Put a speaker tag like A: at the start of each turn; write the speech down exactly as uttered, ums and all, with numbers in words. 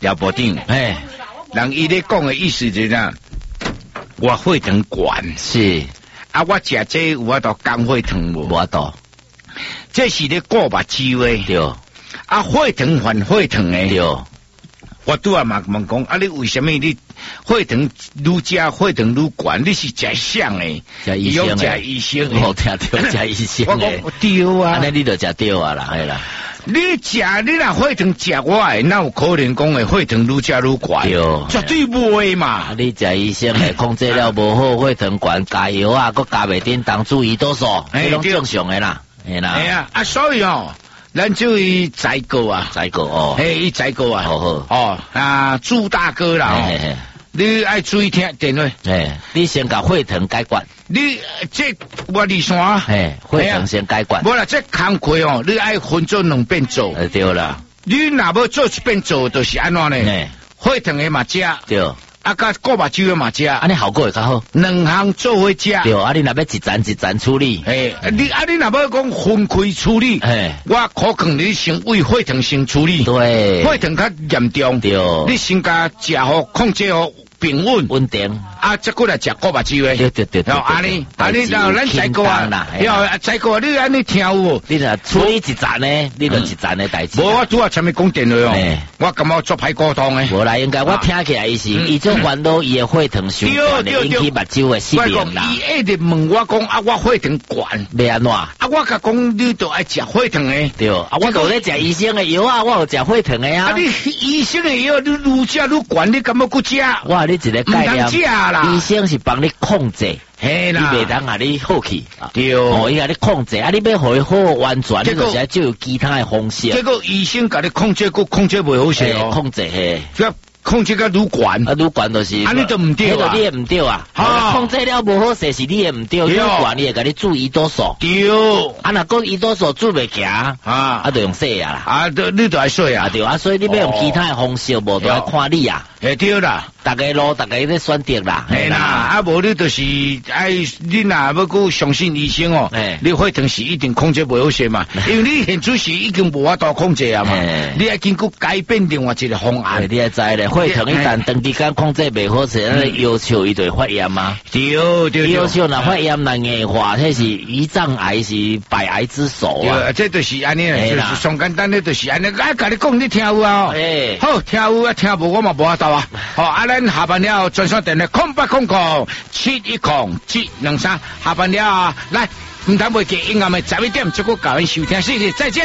A: 姚部长，
B: 哎，
A: 人伊咧讲的意思就是呐，我血糖悬
B: 是
A: 啊，我食这有法度降血糖无？
B: 无法度，
A: 这是咧过目睭的，
B: 对
A: 啊，血糖还血糖的，
B: 对。
A: 我拄啊嘛问讲，啊，你为什么你血糖愈食血糖愈悬？你是食啥的？
B: 食医生的，
A: 食医生的，
B: 我听到食医生的。
A: 我讲对啊，
B: 安尼你就食对啊啦，系啦。
A: 你食你若血糖食我的，那有可能讲的血糖愈食愈悬？
B: 对，
A: 绝对不会嘛。
B: 你食医生的控制了无好，血糖悬，加油啊，佮加袂叮当，注意多数，这拢正常的啦，系啦。
A: 系啊，啊，所以哦。咱就伊宰过啊，
B: 宰过哦，
A: 嘿，伊宰过啊，
B: 好好
A: 哦啊，朱大哥啦，
B: 嘿嘿
A: 你爱注意听电话，
B: 哎，你先甲血糖解决，
A: 你这我二山，
B: 哎，血糖先解决，
A: 无啦，这工课哦，你爱分做两遍做，
B: 呃对啦，
A: 你若要做一遍做，就是安怎呢？血糖的嘛食，
B: 对。
A: 啊，甲过目睭的嘛食，
B: 安尼效果会较好。
A: 两项做伙食。
B: 对，啊，你若要一层一层处理，
A: 诶，你啊，你若要讲分开处理，诶，我可能你先为血糖先处理，
B: 对，
A: 血糖较严重，
B: 对，
A: 你先甲食好控制好平稳
B: 稳定，
A: 啊，再过来食过目睭的，
B: 对对对对，
A: 安尼，安尼然后咱再过啊，要再过，你安尼听有无？
B: 你若处理一层呢，你就一层的代志。
A: 无我拄啊，前面讲电话哦，我感觉做歹沟通诶。
B: 无啦，应该我听起来伊是，伊种烦恼伊的血糖上悬的，引起目睭的失明啦。
A: 伊一直问我讲啊，我血糖悬，
B: 要安怎？
A: 啊，我甲讲你都爱食血糖诶。
B: 对，啊，我都咧食医生的药啊，我有食血糖的啊。
A: 啊，你医生的药你愈食愈悬，你敢要搁食？
B: 我你一个概念，医生是帮你控制。
A: 嘿啦，
B: 你袂当啊！你好去，
A: 对，
B: 哦，伊甲你控制，啊，你要互伊好完全，你就是就有其他的方式。
A: 这个医生甲你控制，佫控制袂好势哦，
B: 控制嘿，
A: 要控制甲愈悬，
B: 啊，愈悬就是，
A: 啊，你都唔对啊，
B: 你也唔对啊，控制了无好势是你也唔对，愈悬你会甲你注胰岛素，
A: 对，
B: 啊，若讲胰岛素注袂行，啊，啊，就用洗啊啦，
A: 啊，都你都爱洗啊，
B: 对啊，所以你要用其他的方式，无都要看你啊，
A: 会对啦。
B: 大家路，大家咧选择啦，
A: 系啦，啊无你就是爱你若要搁相信医生哦，你血糖是一定控制袂好势嘛，因为你现在是已经无法度控制啊嘛，你要经过改变另外一个方案，
B: 你也知咧，血糖一旦长时间控制袂好势，咱要求伊就发炎嘛，
A: 对对，
B: 要求若发炎若硬化，迄是胰脏癌是百癌之首啊，
A: 这就是安尼，就是上简单的，就是安尼，啊，甲你讲你听有啊，好听有啊，听无我嘛无法度啊，好啊咱下班了专线电话空八空空七一空七两三，下班了来，唔通袂记音乐咪十一点，结果教人收听，谢谢，再见。